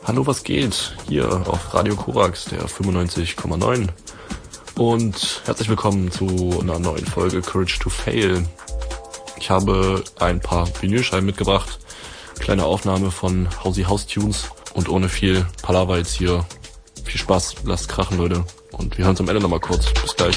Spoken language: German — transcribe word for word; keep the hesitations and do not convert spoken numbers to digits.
Hallo, was geht? Hier auf Radio Korax, der fünfundneunzig Komma neun. Und herzlich willkommen zu einer neuen Folge Courage to Fail. Ich habe ein paar Vinylscheiben mitgebracht, kleine Aufnahme von Hausi House Tunes und ohne viel Palaver jetzt hier. Viel Spaß, lasst krachen, Leute. Und wir hören uns am Ende nochmal kurz. Bis gleich.